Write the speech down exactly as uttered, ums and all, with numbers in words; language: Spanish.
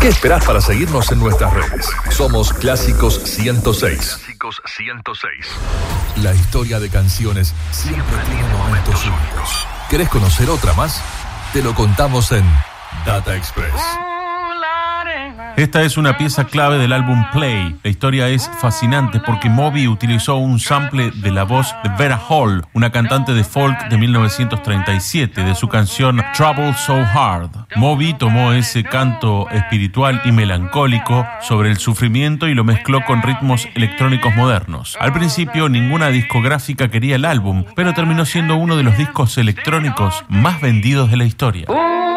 ¿Qué esperás para seguirnos en nuestras redes? Somos Clásicos ciento seis. Clásicos ciento seis. La historia de canciones siempre tiene momentos únicos. ¿Querés conocer otra más? Te lo contamos en Data Express. Esta es una pieza clave del álbum Play. La historia es fascinante porque Moby utilizó un sample de la voz de Vera Hall, una cantante de folk de mil novecientos treinta y siete, de su canción Trouble So Hard. Moby tomó ese canto espiritual y melancólico sobre el sufrimiento y lo mezcló con ritmos electrónicos modernos. Al principio ninguna discográfica quería el álbum, pero terminó siendo uno de los discos electrónicos más vendidos de la historia.